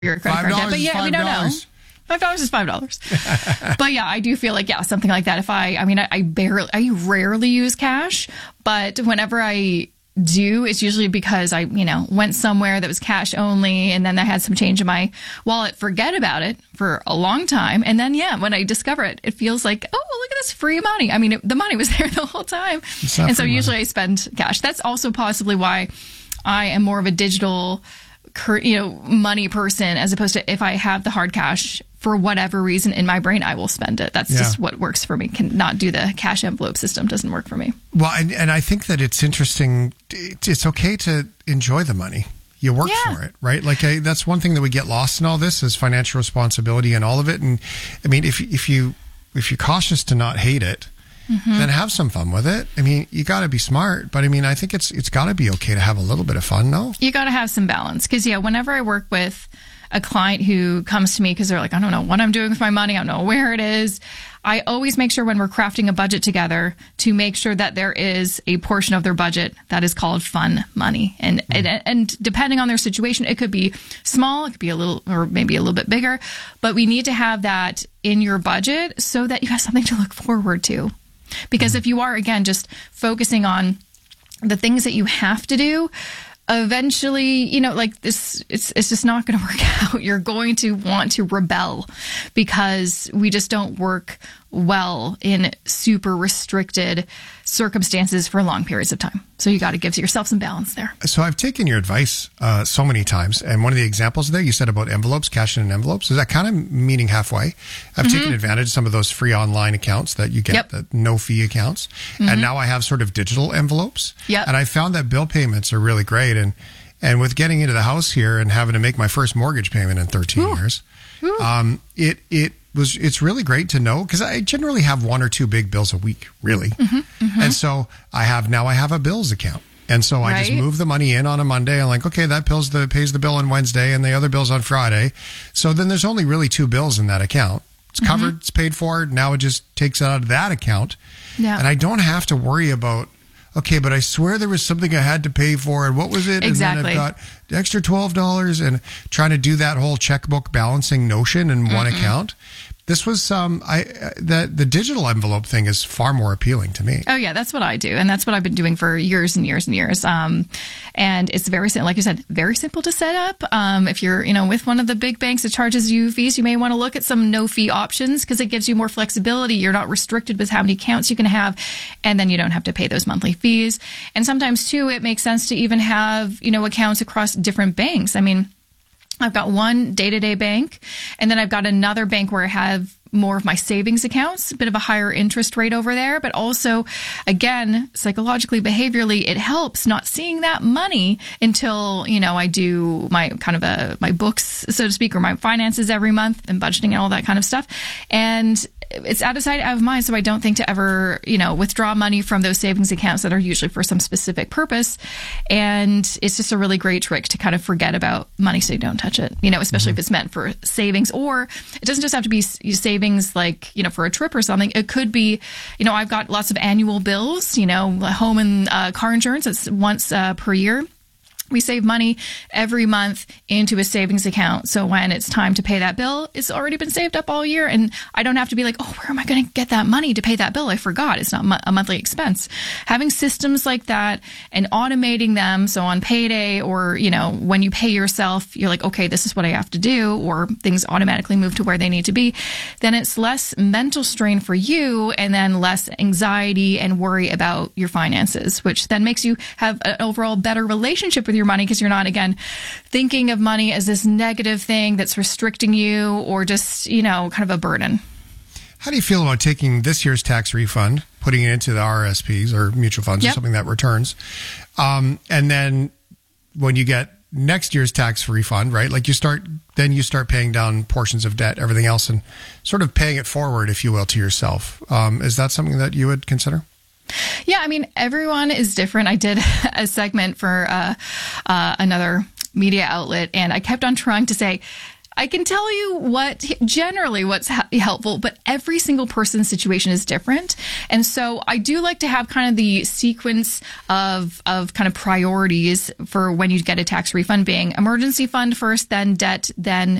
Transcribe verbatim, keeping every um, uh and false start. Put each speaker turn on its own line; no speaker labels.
your credit card debt. But yeah, we don't know. Five dollars is five dollars. But yeah, I do feel like, yeah, something like that. If I, I mean, I, I barely, I rarely use cash, but whenever I do, it's usually because I, you know, went somewhere that was cash only, and then I had some change in my wallet, forget about it for a long time. And then, yeah, when I discover it, it feels like, oh, look at this free money. I mean, it, the money was there the whole time. And so usually I spend cash. That's also possibly why I am more of a digital, you know, money person, as opposed to if I have the hard cash for whatever reason in my brain, I will spend it. That's yeah. just what works for me. Cannot do the cash envelope system. Doesn't work for me.
Well, and, and I think that it's interesting. It's okay to enjoy the money. You work yeah. for it, right? Like I, that's one thing that we get lost in all this is financial responsibility and all of it. And I mean, if if you if you're cautious to not hate it, mm-hmm. then have some fun with it. I mean, you got to be smart, but I mean, I think it's it's got to be okay to have a little bit of fun, no?
You got to have some balance, because yeah, whenever I work with a client who comes to me because they're like, I don't know what I'm doing with my money, I don't know where it is, I always make sure when we're crafting a budget together to make sure that there is a portion of their budget that is called fun money. And, mm. and, and depending on their situation, it could be small, it could be a little, or maybe a little bit bigger, but we need to have that in your budget so that you have something to look forward to. Because mm. if you are, again, just focusing on the things that you have to do, eventually, you know, like this, it's it's just not going to work out. You're going to want to rebel because we just don't work well in super restricted circumstances for long periods of time. So you got to give yourself some balance there.
So I've taken your advice uh, so many times. And one of the examples there you said about envelopes, cash in envelopes, is that kind of meeting halfway? I've mm-hmm. taken advantage of some of those free online accounts that you get, yep. the no fee accounts. Mm-hmm. And now I have sort of digital envelopes.
Yep.
And I found that bill payments are really great. And and with getting into the house here and having to make my first mortgage payment in thirteen Ooh. years, Ooh. Um, it it was it's really great to know, because I generally have one or two big bills a week, really. Mm-hmm, mm-hmm. And so I have now I have a bills account. And so I right. just move the money in on a Monday. I'm like, okay, that bills the pays the bill on Wednesday and the other bill's on Friday. So then there's only really two bills in that account. It's covered, mm-hmm. it's paid for. Now it just takes it out of that account. Yeah. And I don't have to worry about, okay, but I swear there was something I had to pay for, and what was it?
Exactly.
And then I've got the extra twelve dollars, and trying to do that whole checkbook balancing notion in Mm-mm. one account. This was um, I uh, the the digital envelope thing is far more appealing to me.
Oh yeah, that's what I do, and that's what I've been doing for years and years and years. Um, and it's very simple, like you said, very simple to set up. Um, if you're you know with one of the big banks that charges you fees, you may want to look at some no fee options, because it gives you more flexibility. You're not restricted with how many accounts you can have, and then you don't have to pay those monthly fees. And sometimes too, it makes sense to even have you know accounts across different banks. I mean, I've got one day-to-day bank, and then I've got another bank where I have more of my savings accounts, a bit of a higher interest rate over there. But also, again, psychologically, behaviorally, it helps not seeing that money until, you know, I do my kind of a, my books, so to speak, or my finances every month and budgeting and all that kind of stuff. And it's out of sight, out of mind. So I don't think to ever, you know, withdraw money from those savings accounts that are usually for some specific purpose. And it's just a really great trick to kind of forget about money so you don't touch it, you know, especially mm-hmm. if it's meant for savings. Or it doesn't just have to be savings like, you know, for a trip or something. It could be, you know, I've got lots of annual bills, you know, home and uh, car insurance. It's once uh, per year. We save money every month into a savings account. So when it's time to pay that bill, it's already been saved up all year. And I don't have to be like, oh, where am I going to get that money to pay that bill? I forgot. It's not a monthly expense. Having systems like that and automating them. So on payday, or, you know, when you pay yourself, you're like, okay, this is what I have to do, or things automatically move to where they need to be. Then it's less mental strain for you, and then less anxiety and worry about your finances, which then makes you have an overall better relationship with your your money, because you're not, again, thinking of money as this negative thing that's restricting you, or just, you know, kind of a burden.
How do you feel about taking this year's tax refund, putting it into the R R S Ps or mutual funds, yep. or something that returns, um, and then when you get next year's tax refund, right, like you start, then you start paying down portions of debt, everything else, and sort of paying it forward, if you will, to yourself. Um, is that something that you would consider?
Yeah, I mean, everyone is different. I did a segment for uh, uh, another media outlet, and I kept on trying to say, I can tell you what generally what's helpful, but every single person's situation is different. And so I do like to have kind of the sequence of, of kind of priorities for when you get a tax refund being emergency fund first, then debt, then